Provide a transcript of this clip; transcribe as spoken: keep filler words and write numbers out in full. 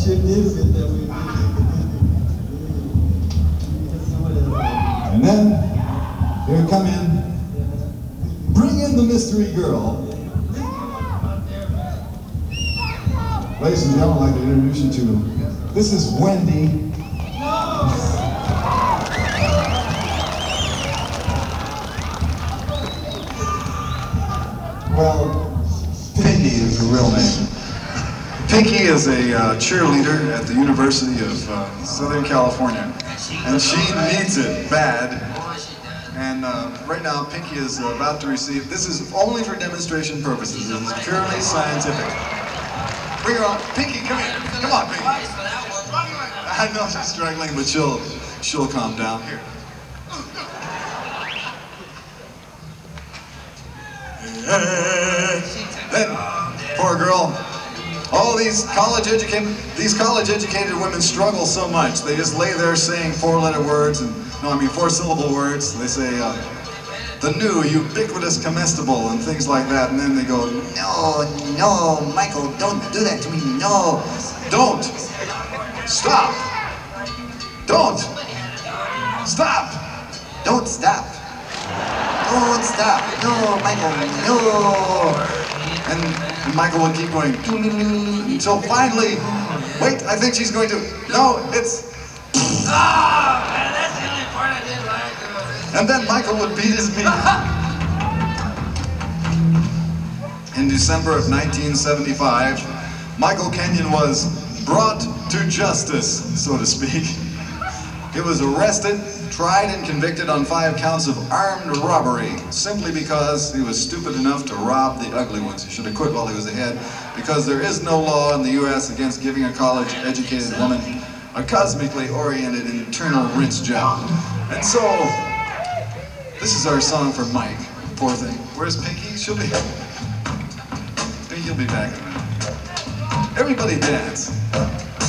Sure did fit that way. And then, here come in, bring in the mystery girl. Ladies and gentlemen, I'd like to introduce you to, this is Wendy. Well, Pinky is the real name. Pinky is a uh, cheerleader at the University of uh, Southern California, and she needs it bad. And uh, right now, Pinky is uh, about to receive, this is only for demonstration purposes, this is purely scientific. Bring her on. Pinky, come here. Come on, Pinky. I know she's struggling, but she'll, she'll calm down. Here. Then, poor girl. All these college educated, these college educated women struggle so much. They just lay there saying four-letter words, and no, I mean four-syllable words. They say uh, the new ubiquitous comestible and things like that, and then they go, no, no, Michael, don't do that to me. No, don't. Stop. Don't. Stop. Don't stop. Don't stop. No, Michael, no. And Michael would keep going until finally, wait, I think she's going to, no, it's, Oh, man, that's the only part I didn't like. and then Michael would beat his meat. In December of nineteen seventy-five, Michael Kenyon was brought to justice, so to speak. He was arrested, tried and convicted on five counts of armed robbery, simply because he was stupid enough to rob the ugly ones. He should have quit while he was ahead, because there is no law in the U S against giving a college-educated woman a cosmically oriented internal rinse job. And so, this is our song for Mike, poor thing. Where's Pinky? She'll be, Pinky will be back in a minute. Everybody dance.